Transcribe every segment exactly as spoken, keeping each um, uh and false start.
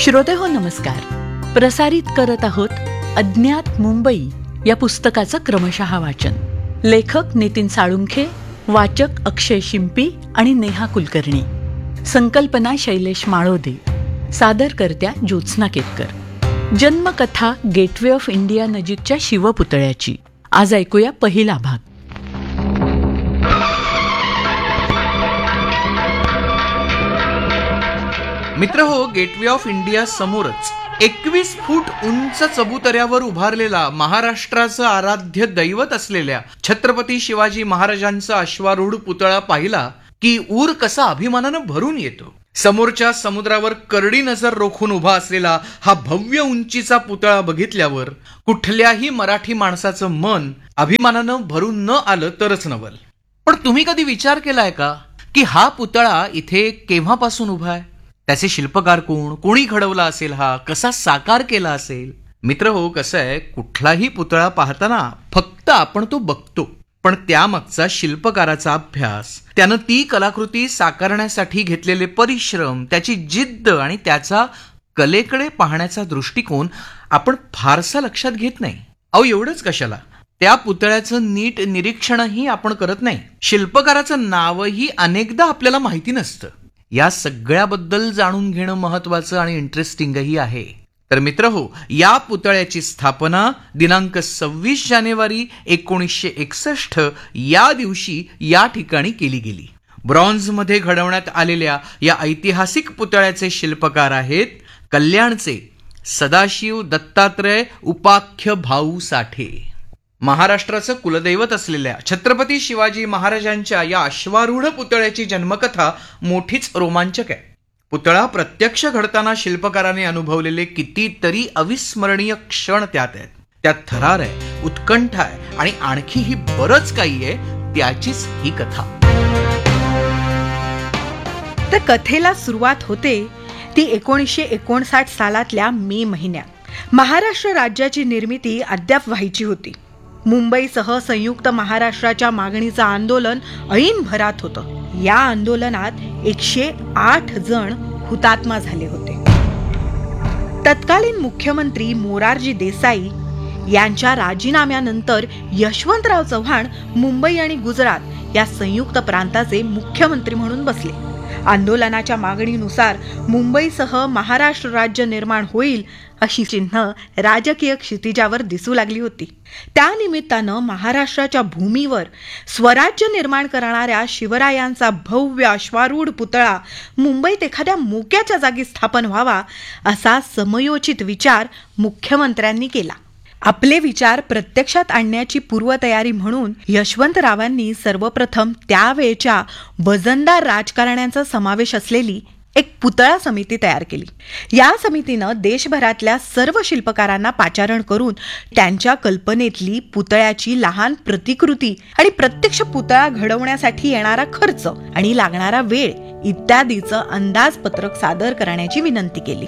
श्रोतेहो नमस्कार. प्रसारित करत आहोत अज्ञात मुंबई या पुस्तकाचं क्रमशः वाचन. लेखक नितीन साळुंखे, वाचक अक्षय शिंपी आणि नेहा कुलकर्णी. संकल्पना Shailesh Malode. सादरकर्त्या Jyotsna Ketkar. जन्मकथा gateway of India नजीकच्या शिवपुतळ्याची. आज ऐकूया पहिला भाग. मित्र हो, गेटवे ऑफ इंडिया समोरच एकवीस फूट उंच चबुतऱ्यावर उभारलेला महाराष्ट्राचं आराध्य दैवत असलेल्या छत्रपती शिवाजी महाराजांचा अश्वारूढ पुतळा पाहिला की ऊर कसा अभिमानानं भरून येतो. समोरच्या समुद्रावर करडी नजर रोखून उभा असलेला हा भव्य उंचीचा पुतळा बघितल्यावर कुठल्याही मराठी माणसाचं मन अभिमानानं भरून न आलं तरच नवल. पण तुम्ही कधी विचार केलाय का की हा पुतळा इथे केव्हापासून उभा आहे? त्याचे शिल्पकार कोण, कोणी घडवला असेल, हा कसा साकार केला असेल? मित्र हो, कसं आहे, कुठलाही पुतळा पाहताना फक्त आपण तो बघतो, पण त्यामागचा शिल्पकाराचा अभ्यास, त्यानं ती कलाकृती साकारण्यासाठी घेतलेले परिश्रम, त्याची जिद्द आणि त्याचा कलेकडे पाहण्याचा दृष्टिकोन आपण फारसा लक्षात घेत नाही. अहो, एवढंच कशाला, त्या पुतळ्याचं नीट निरीक्षणही आपण करत नाही. शिल्पकाराचं नावही अनेकदा आपल्याला माहिती नसतं. या सगळ्याबद्दल जाणून घेणं महत्वाचं आणि इंटरेस्टिंगही आहे. तर मित्र हो, या पुतळ्याची स्थापना दिनांक सव्वीस जानेवारी एकोणीसशे एकसष्ट या दिवशी या ठिकाणी केली गेली. ब्रॉन्झमध्ये घडवण्यात आलेल्या या ऐतिहासिक पुतळ्याचे शिल्पकार आहेत कल्याणचे सदाशिव दत्तात्रय उपाख्य भाऊ साठे. महाराष्ट्राचं कुलदैवत असलेल्या छत्रपती शिवाजी महाराजांच्या या अश्वारूढ पुतळ्याची जन्मकथा मोठीच रोमांचक आहे. पुतळा प्रत्यक्ष घडताना शिल्पकाराने अनुभवलेले कितीतरी अविस्मरणीय क्षण त्यात आहेत. त्यात थरार आहे, उत्कंठ आहे आणि आणखीही बरंच काही आहे. त्याचीच ही कथा. तर कथेला सुरुवात होते ती एकोणीसशे एकोणसाठ सालातल्या मे महिन्यात. महाराष्ट्र राज्याची निर्मिती अद्याप व्हायची होती. मुंबईसह संयुक्त महाराष्ट्राच्या मागणीचं आंदोलन ऐन भरात होतं. या आंदोलनात एकशे आठ जण हुतात्मा झाले होते. तत्कालीन मुख्यमंत्री मोरारजी देसाई यांच्या राजीनाम्यानंतर यशवंतराव चव्हाण मुंबई आणि गुजरात या संयुक्त प्रांताचे मुख्यमंत्री म्हणून बसले. आंदोलनाच्या मागणीनुसार मुंबईसह महाराष्ट्र राज्य निर्माण होईल अशी चिन्ह राजकीय क्षितिजावर दिसू लागली होती. त्यानिमित्तानं महाराष्ट्राच्या भूमीवर स्वराज्य निर्माण करणाऱ्या शिवरायांचा भव्य अश्वारूढ पुतळा मुंबईत एखाद्या मोक्याच्या जागी स्थापन व्हावा असा समयोचित विचार मुख्यमंत्र्यांनी केला. आपले विचार प्रत्यक्षात आणण्याची पूर्वतयारी म्हणून यशवंतरावांनी सर्वप्रथम त्यावेळच्या वजनदार राजकारण्यांचा समावेश असलेली एक पुतळा समिती तयार केली. या समितीनं देशभरातल्या सर्व शिल्पकारांना पाचारण करून त्यांच्या कल्पनेतली पुतळ्याची लहान प्रतिकृती आणि प्रत्यक्ष पुतळा घडवण्यासाठी येणारा खर्च आणि लागणारा वेळ इत्यादीचं अंदाजपत्रक सादर करण्याची विनंती केली.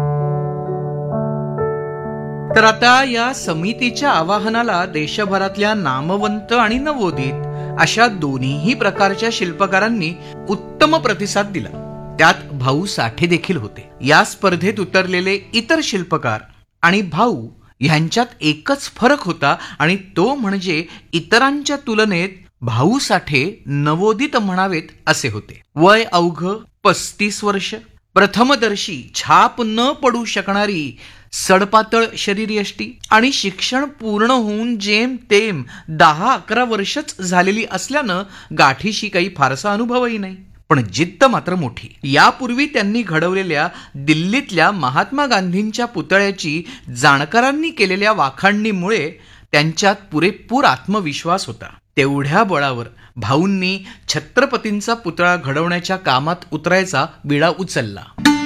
तर आता या समितीच्या आवाहनाला देशभरातल्या नामवंत आणि नवोदित अशा दोन्हीही प्रकारच्या शिल्पकारांनी उत्तम प्रतिसाद दिला. त्यात भाऊ साठे देखील होते. या स्पर्धेत उतरलेले इतर शिल्पकार आणि भाऊ ह्यांच्यात एकच फरक होता आणि तो म्हणजे इतरांच्या तुलनेत भाऊ साठे नवोदित म्हणावेत असे होते. वय अवघ पस्तीस वर्ष, प्रथमदर्शी छाप न पडू शकणारी सडपातळ शरीरयष्टी आणि शिक्षण पूर्ण होऊन जेम तेम दहा अकरा वर्षच झालेली असल्यानं गाठीशी काही फारसा अनुभवही नाही, पण जिद्द मात्र मोठी. यापूर्वी त्यांनी घडवलेल्या दिल्लीतल्या महात्मा गांधींच्या पुतळ्याची जाणकारांनी केलेल्या वाखाणणीमुळे त्यांच्यात पुरेपूर आत्मविश्वास होता. तेवढ्या बळावर भाऊंनी छत्रपतींचा पुतळा घडवण्याच्या कामात उतरायचा विडा उचलला.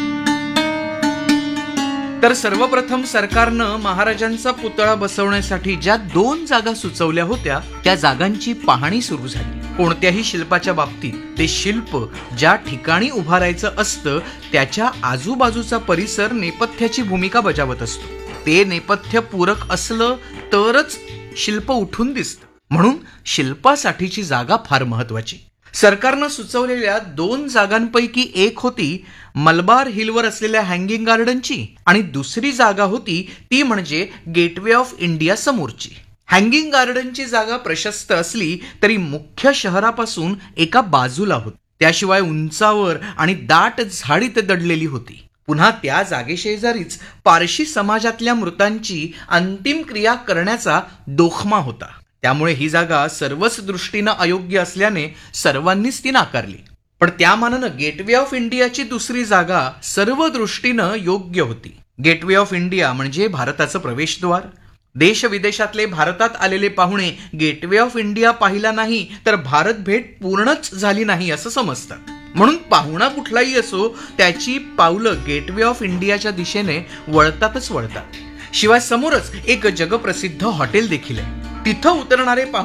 तर सर्वप्रथम सरकारनं महाराजांचा पुतळा बसवण्यासाठी ज्या दोन जागा सुचवल्या होत्या त्या जागांची पाहणी सुरू झाली. कोणत्याही शिल्पाच्या बाबतीत ते शिल्प ज्या ठिकाणी उभारायचं असतं त्याच्या आजूबाजूचा परिसर नेपथ्याची भूमिका बजावत असतो. ते नेपथ्य पूरक असलं तरच शिल्प उठून दिसतं. म्हणून शिल्पासाठीची जागा फार महत्वाची. सरकारनं सुचवलेल्या दोन जागांपैकी एक होती मलबार हिलवर असलेल्या हँगिंग गार्डनची आणि दुसरी जागा होती ती म्हणजे गेटवे ऑफ इंडिया समोरची. हँगिंग गार्डनची जागा प्रशस्त असली तरी मुख्य शहरापासून एका बाजूला होती. त्याशिवाय उंचावर आणि दाट झाडीत दडलेली होती. पुन्हा त्या जागेशेजारीच पारशी समाजातल्या मृतांची अंतिम क्रिया करण्याचा दोखमा होता. त्यामुळे ही जागा सर्वच दृष्टीनं अयोग्य असल्याने सर्वांनीच ती नाकारली. पण त्या मानानं गेटवे ऑफ इंडियाची दुसरी जागा सर्व दृष्टीनं योग्य होती. गेटवे ऑफ इंडिया म्हणजे भारताचं प्रवेशद्वार. देश विदेशातले भारतात आलेले पाहुणे गेटवे ऑफ इंडिया पाहिला नाही तर भारत भेट पूर्णच झाली नाही असं समजतात. म्हणून पाहुणा कुठलाही असो त्याची पावलं गेटवे ऑफ इंडियाच्या दिशेने वळतातच वळतात. शिवाय समोरच एक जगप्रसिद्ध हॉटेल देखील आहे. तिथं उतरणारे पाहुणे